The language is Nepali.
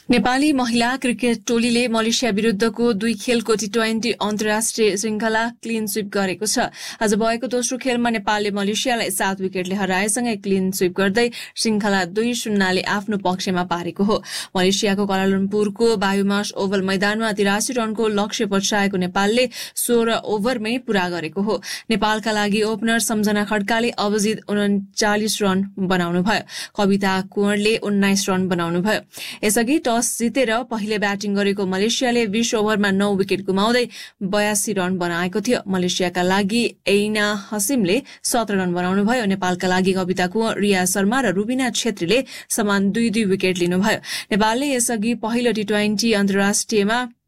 नेपाली महिला क्रिकेट टोलीले मलेसिया विरुद्धको 2 खेलको टी20 अन्तर्राष्ट्रिय श्रृंखला क्लिन स्वीप गरेको छ। आज भएको दोस्रो खेलमा नेपालले मलेसियालाई 7 विकेटले हराएसँगै क्लिन स्वीप गर्दै श्रृंखला 2-0 ले आफ्नो पक्षमा पारेको हो। मलेसियाको क्वालालम्पुरको बायोमास ओभल मैदानमा 83 रनको लक्ष्य पछ्याएको नेपालले 16 ओभरमै पूरा गरेको हो। नेपालका लागि ओपनर सम्झना खड्काले अभिजित 39 रन बनाउनुभयो। कविता कुँवरले 19 रन बनाउनुभयो। यसअघि टस जितेर पहिले ब्याटिङ गरेको मलेसियाले 20 ओभरमा 9 विकेट गुमाउँदै 82 रन बनाएको थियो। मलेसियाका लागि ऐना हसिमले 17 रन बनाउनुभयो। नेपालका लागि कविता कुँवर, रिया शर्मा र रुबिना छेत्रीले समान 2-2 विकेट लिनुभयो। नेपालले यसअघि पहिलो टी20 अन्तर्राष्ट्रियमा